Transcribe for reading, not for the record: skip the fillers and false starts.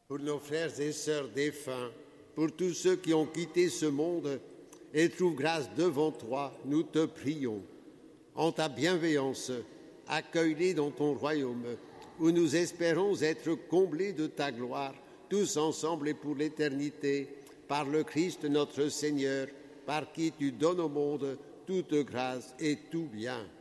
Pour nos frères et sœurs défunts, pour tous ceux qui ont quitté ce monde et trouvent grâce devant toi, nous te prions. En ta bienveillance, accueille-les dans ton royaume, où nous espérons être comblés de ta gloire, tous ensemble et pour l'éternité, par le Christ notre Seigneur, par qui tu donnes au monde toute grâce et tout bien.